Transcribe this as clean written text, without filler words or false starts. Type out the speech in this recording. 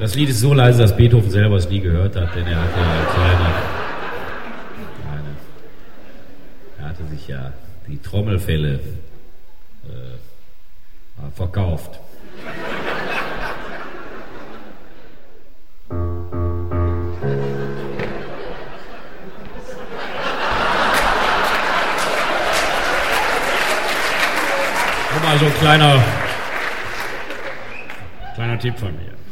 Das Lied ist so leise, dass Beethoven selber es nie gehört hat, denn er hatte sich ja die Trommelfelle verkauft. Mal so ein kleiner Tipp von mir.